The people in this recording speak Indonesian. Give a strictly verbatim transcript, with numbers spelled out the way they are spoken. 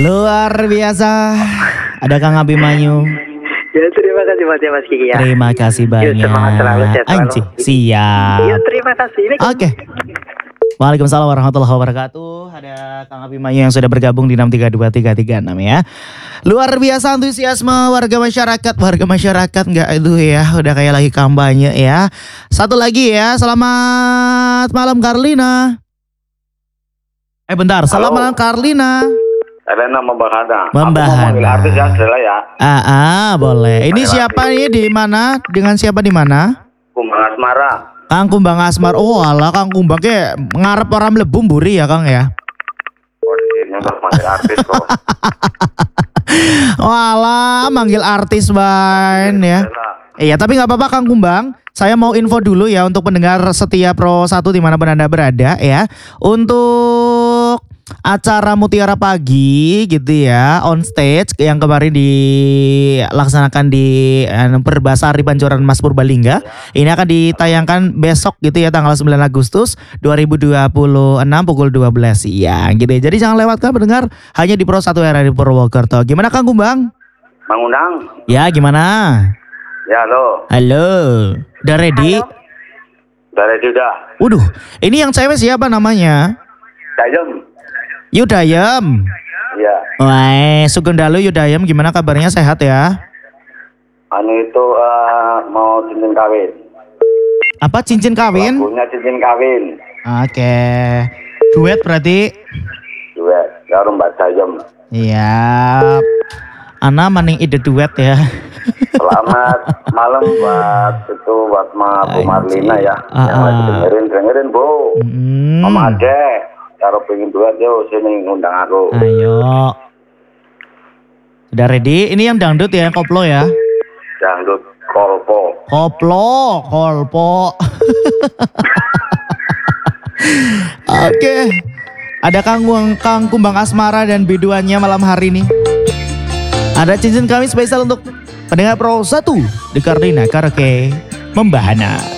Luar biasa. Ada Kang Abimanyu. Ya terima kasih banyak Mas Kiki ya. Terima kasih Yuk, banyak. semangat selalu, sehat selalu. Anjing, siap. Iya terima kasih. Ini Oke. Waalaikumsalam warahmatullahi wabarakatuh. Ada Kang Abimanyu yang sudah bergabung di enam tiga dua tiga tiga enam ya. Luar biasa antusiasme warga masyarakat. Warga masyarakat nggak itu ya. Udah kayak lagi kampanye ya. Satu lagi ya. Selamat malam Karlina. Eh bentar. Selamat malam Karlina. Elena Membahana. Membahana. Aku mau manggil artis ya, Stella ya. Ah, ah boleh. Ini Panggil siapa nih di mana? Dengan siapa di mana? Kumbang Asmara. Kang Kumbang Asmar. Oh alah Kang Kumbang ke ngarep orang mlebu mburi ya Kang ya. Oh, di sini untuk manggil artis kok. Walah manggil artis bain ya. Stella. Iya tapi nggak apa-apa Kang Kumbang. Saya mau info dulu ya untuk pendengar setia Pro satu dimanapun Anda berada ya. Untuk acara Mutiara Pagi gitu ya on stage yang kemarin dilaksanakan di eh, Perbasari Pancoran Mas Purbalingga. Ini akan ditayangkan besok gitu ya tanggal sembilan Agustus dua ribu dua puluh enam pukul dua belas siang gitu ya. Jadi jangan lewatkan pendengar hanya di Pro satu R R I Purwokerto. Gimana Kang Kumbang? Bang Undang. Ya gimana? Ya halo. Halo. Udah ready? Dari sudah. Waduh, ini yang cewek siapa namanya? Dajem. Yudayem. Iya. Wah, Sugeng Dalu Yudayem gimana kabarnya sehat ya? Anu itu eh, mau cincin kawin. Apa cincin kawin? Lagunya cincin kawin. Oke. Duet berarti? Duet. Baru Mbak Dajem. Iya. Ana maning ide duet ya. Selamat malam buat itu buat Ma Bu Marlina ya. Ah, Yang lagi ah. dengerin dengerin Bu. Hmm. Mama Ade. Kalau pengen duet yuk sini ngundang aku. Ayo. Udah ready? Ini yang dangdut ya, yang koplo ya? Dangdut kolpo. Koplo, kolpo. Oke. Ada Kang, Kang Kumbang Asmara dan biduannya malam hari ini. Ada cincin kami spesial untuk pendengar Pro satu di Karlina Karaoke Membahana.